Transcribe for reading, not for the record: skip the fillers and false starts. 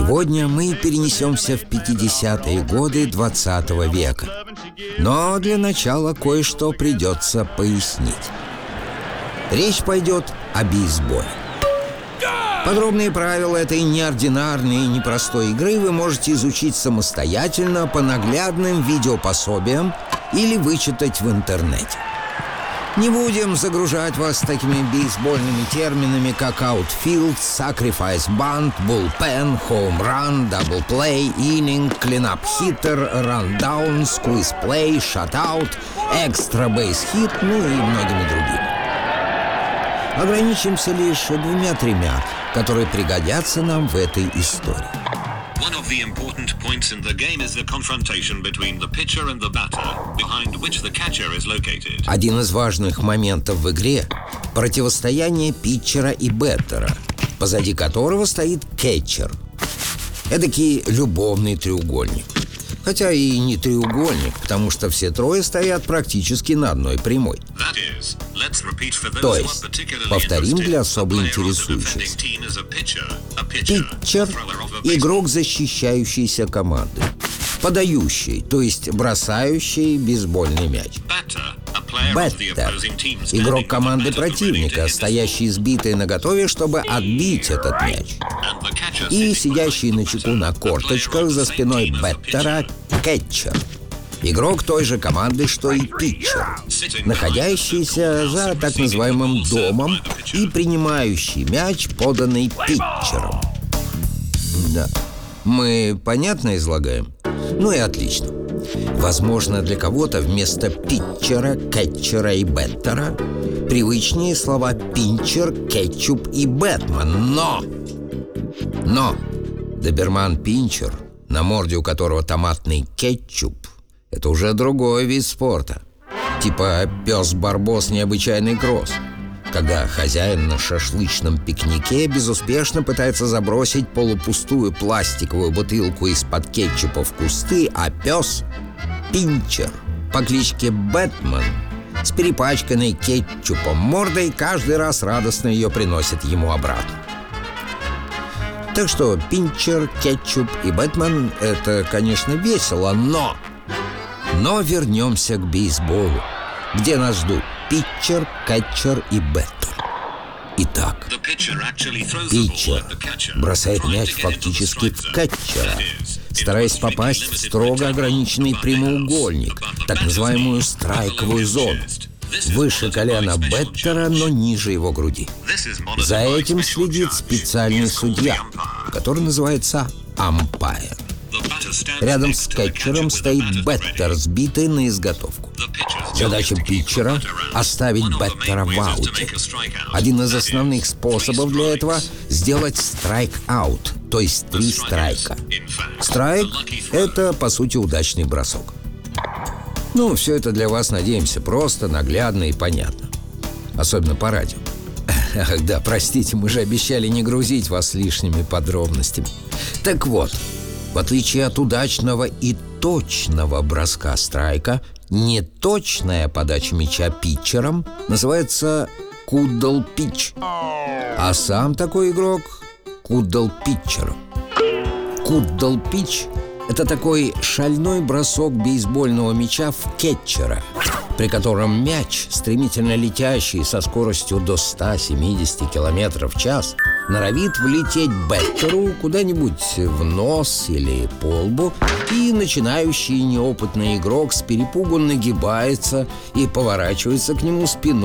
Сегодня мы перенесемся в 50-е годы 20 века. Но для начала кое-что придется пояснить. Речь пойдет о бейсболе. Подробные правила этой неординарной и непростой игры вы можете изучить самостоятельно по наглядным видеопособиям или вычитать в интернете. Не будем загружать вас такими бейсбольными терминами, как outfield, sacrifice bunt, bullpen, home run, double play, inning, cleanup hitter, rundown, squeeze play, shutout, extra base hit, ну и многими другими. Ограничимся лишь двумя-тремя, которые пригодятся нам в этой истории. One of the important points in the game is the confrontation between the pitcher and the batter, behind which the catcher is located. Один из важных моментов в игре – противостояние питчера и бэттера, позади которого стоит кетчер. Эдакий любовный треугольник. Хотя и не треугольник, потому что все трое стоят практически на одной прямой. То есть, повторим для особо интересующихся. Питчер – игрок защищающейся команды. Подающий, то есть бросающий бейсбольный мяч. Бэттер – игрок команды противника, стоящий сбитый наготове, чтобы отбить этот мяч. И сидящий на чеку на корточках за спиной бэттера – кетчер. Игрок той же команды, что и питчер, находящийся за так называемым домом и принимающий мяч, поданный питчером. Да. Мы понятно излагаем? Ну и отлично. Возможно, для кого-то вместо питчера, кетчера и бэттера привычнее слова пинчер, кетчуп и бэтмен. Но доберман-пинчер, на морде у которого томатный кетчуп, это уже другой вид спорта. Типа пес-барбос необычайный кросс, когда хозяин на шашлычном пикнике безуспешно пытается забросить полупустую пластиковую бутылку из-под кетчупа в кусты, а пес — пинчер по кличке Бэтмен с перепачканной кетчупом мордой каждый раз радостно ее приносит ему обратно. Так что пинчер, кетчуп и Бэтмен — это, конечно, весело, но вернемся к бейсболу, где нас ждут питчер, кетчер и бэттер. Итак, питчер бросает мяч фактически в кетчера, стараясь попасть в строго ограниченный прямоугольник, так называемую страйковую зону, выше колена бэттера, но ниже его груди. За этим следит специальный судья, который называется ампайр. Рядом с кетчером стоит бэттер, сбитый на изготовку. Задача питчера — оставить бэттера в ауте. Один из основных способов для этого — сделать страйк-аут, то есть 3 страйка. Страйк — это, по сути, удачный бросок. Ну, все это для вас, надеемся, просто, наглядно и понятно. Особенно по радио. Ах да, простите, мы же обещали не грузить вас лишними подробностями. Так вот, в отличие от удачного и точного броска страйка, неточная подача мяча питчером называется кудл-питч, а сам такой игрок — кудл-питчером. Кудл-питч — это такой шальной бросок бейсбольного мяча в кетчера, при котором мяч, стремительно летящий со скоростью до 170 км в час, норовит влететь бэттеру куда-нибудь в нос или по лбу, и начинающий неопытный игрок с перепугу нагибается и поворачивается к нему спиной.